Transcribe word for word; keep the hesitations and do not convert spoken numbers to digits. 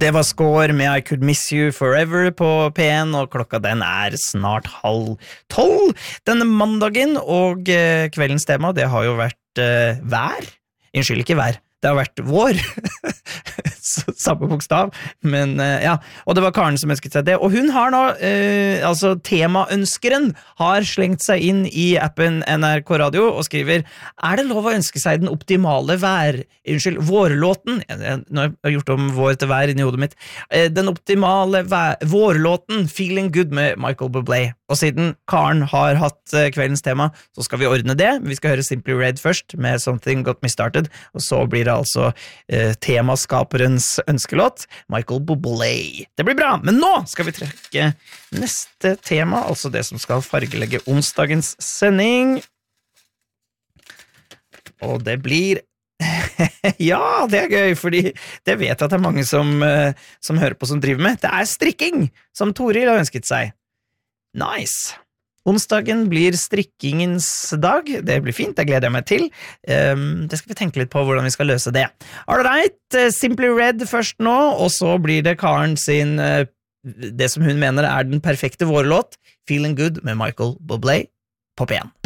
Det var Score med I Could Miss You Forever på P en, og klokka den er snart halv tolv denne mandagen, og eh, kveldens tema, det har jo vært eh, vær. Unnskyld, ikke vær. Det har vært vår. Samme bokstav, men uh, ja, og det var Karen som ønsket seg det, og hun har nå, uh, altså temaønskeren har slengt seg inn i appen N R K Radio og skriver, er det lov å ønske seg den optimale vær, unnskyld, vårlåten, nå har jeg gjort om vår til vær inn i hodet mitt, uh, den optimale vær, vårlåten Feeling Good med Michael Bublé, og siden Karen har hatt uh, kveldens tema, så skal vi ordne det, vi skal høre Simply Red først med Something Got Me Started, og så blir det altså uh, temaskaperen ønskelåt, Michael Bublé. Det blir bra, men nå skal vi trekke neste tema, altså det som skal fargelegge onsdagens sending. Og det blir ja, det er gøy, fordi det vet jeg at det er mange som, som hører på som driver med. Det er strikking, som Toril har ønsket seg. Nice! Onsdagen blir strikkingens dag, det blir fint, det gleder jeg meg til. Um, det skal vi tenke litt på hvordan vi skal løse det. Alright, uh, Simply Red først nå, og så blir det Karen sin, uh, det som hun mener er den perfekte vårlåt, Feeling Good med Michael Bublé på P en.